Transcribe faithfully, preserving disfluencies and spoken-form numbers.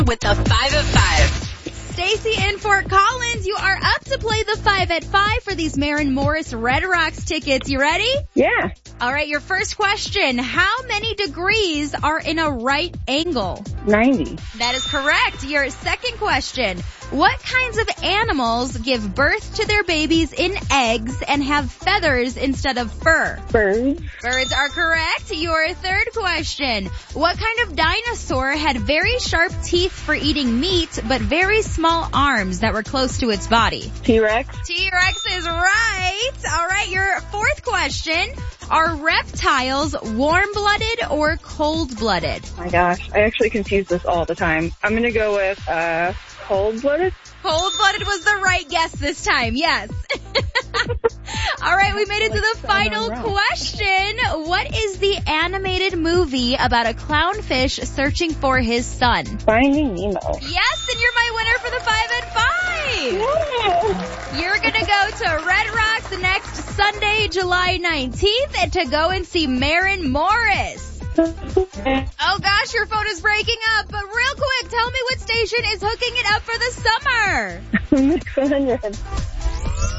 with the five at five. Stacy in Fort Collins, you are up to play the five at five for these Maren Morris Red Rocks tickets. You ready? Yeah. All right, your first question. How many degrees are in a right angle? ninety. That is correct. Your second question. What kinds of animals give birth to their babies in eggs and have feathers instead of fur? Birds. Birds are correct. Your third question. What kind of dinosaur had very sharp teeth for eating meat but very small arms that were close to its body? T-Rex. T-Rex is right. All right, your fourth question. Are reptiles warm-blooded or cold-blooded? Oh my gosh, I actually confuse this all the time. I'm going to go with uh, cold-blooded. Cold-blooded was the right guess this time, yes. All right, we made it to the final question. What is the animated movie about a clownfish searching for his son? Finding Nemo. Yes, and you're my winner for the five at five. Yeah. You're going to go to Red Rocks next Sunday, July nineteenth, and to go and see Maren Morris. Oh gosh, your phone is breaking up, but real quick, tell me what station is hooking it up for the summer. Mix one hundred.